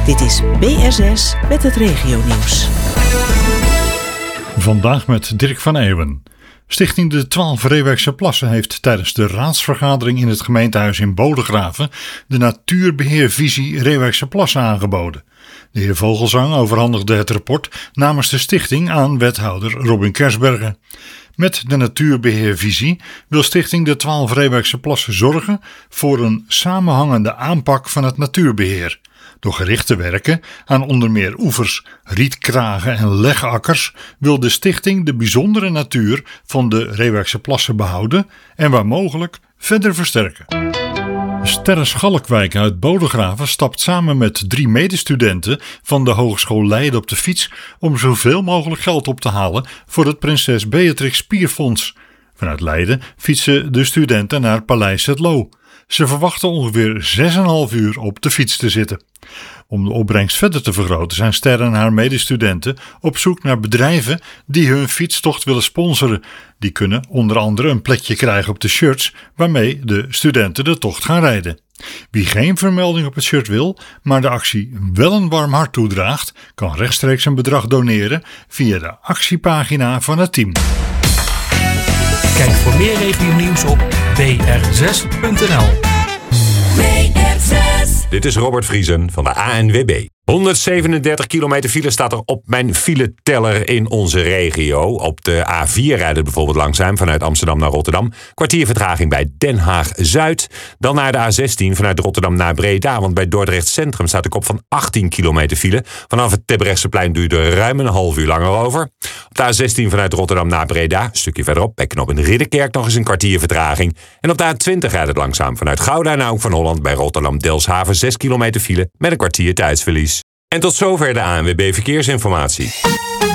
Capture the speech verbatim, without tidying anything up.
Dit is B R zes met het regionieuws. Vandaag met Dirk van Eeuwen. Stichting De Twaalf Reewijkse Plassen heeft tijdens de raadsvergadering in het gemeentehuis in Bodegraven de natuurbeheervisie Reewijkse Plassen aangeboden. De heer Vogelzang overhandigde het rapport namens de stichting aan wethouder Robin Kersbergen. Met de natuurbeheervisie wil Stichting De Twaalf Reewijkse Plassen zorgen voor een samenhangende aanpak van het natuurbeheer. Door gericht te werken aan onder meer oevers, rietkragen en legakkers wil de stichting de bijzondere natuur van de Reewijkse Plassen behouden en waar mogelijk verder versterken. Sterre Schalkwijk uit Bodegraven stapt samen met drie medestudenten van de Hogeschool Leiden op de fiets om zoveel mogelijk geld op te halen voor het Prinses Beatrix Spierfonds. Vanuit Leiden fietsen de studenten naar Paleis Het Loo. Ze verwachten ongeveer zes komma vijf uur op de fiets te zitten. Om de opbrengst verder te vergroten zijn Sterre en haar medestudenten op zoek naar bedrijven die hun fietstocht willen sponsoren. Die kunnen onder andere een plekje krijgen op de shirts waarmee de studenten de tocht gaan rijden. Wie geen vermelding op het shirt wil, maar de actie wel een warm hart toedraagt, kan rechtstreeks een bedrag doneren via de actiepagina van het team. Kijk voor meer regionieuws op b r zes punt n l. Dit is Robert Vriesen van de A N W B. honderdzevenendertig kilometer file staat er op mijn fileteller in onze regio. Op de A vier rijdt het bijvoorbeeld langzaam vanuit Amsterdam naar Rotterdam. Kwartier vertraging bij Den Haag-Zuid. Dan naar de A zestien vanuit Rotterdam naar Breda. Want bij Dordrecht Centrum staat de kop van achttien kilometer file. Vanaf het Terbrechtseplein duurt er ruim een half uur langer over. Op de A zestien vanuit Rotterdam naar Breda. Een stukje verderop bij knooppunt Ridderkerk nog eens een kwartier vertraging. En op de A twintig rijdt het langzaam vanuit Gouda naar Hoek van Holland bij Rotterdam-Delfshaven. zes kilometer file met een kwartier tijdsverlies. En tot zover de A N W B Verkeersinformatie.